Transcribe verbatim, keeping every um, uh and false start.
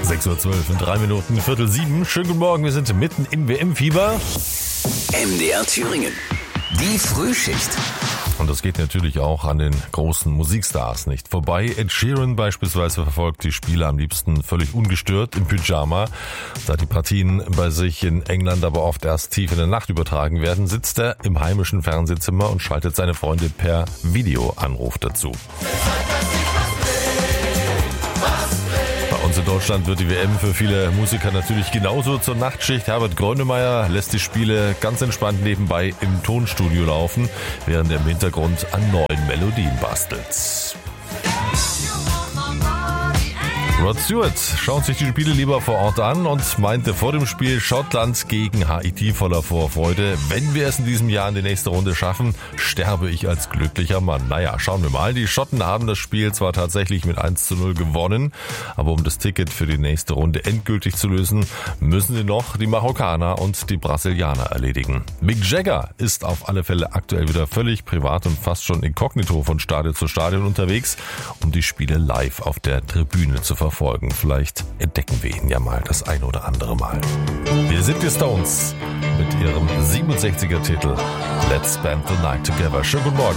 sechs Uhr zwölf in drei Minuten, Viertel sieben. Schönen guten Morgen, wir sind mitten im W M-Fieber. M D R Thüringen, die Frühschicht. Und das geht natürlich auch an den großen Musikstars nicht vorbei. Ed Sheeran beispielsweise verfolgt die Spiele am liebsten völlig ungestört im Pyjama. Da die Partien bei sich in England aber oft erst tief in der Nacht übertragen werden, sitzt er im heimischen Fernsehzimmer und schaltet seine Freunde per Videoanruf dazu. Bei uns in Deutschland wird die W M für viele Musiker natürlich genauso zur Nachtschicht. Herbert Grönemeyer lässt die Spiele ganz entspannt nebenbei im Tonstudio laufen, während er im Hintergrund an neuen Melodien bastelt. Rod Stewart schaut sich die Spiele lieber vor Ort an und meinte vor dem Spiel Schottland gegen Haiti voller Vorfreude: Wenn wir es in diesem Jahr in die nächste Runde schaffen, sterbe ich als glücklicher Mann. Naja, schauen wir mal. Die Schotten haben das Spiel zwar tatsächlich mit eins zu null gewonnen, aber um das Ticket für die nächste Runde endgültig zu lösen, müssen sie noch die Marokkaner und die Brasilianer erledigen. Mick Jagger ist auf alle Fälle aktuell wieder völlig privat und fast schon inkognito von Stadion zu Stadion unterwegs, um die Spiele live auf der Tribüne zu verfolgen. Folgen. Vielleicht entdecken wir ihn ja mal das ein oder andere Mal. Wir sind die Stones mit ihrem siebenundsechziger Titel Let's Spend the Night Together. Schönen guten Morgen.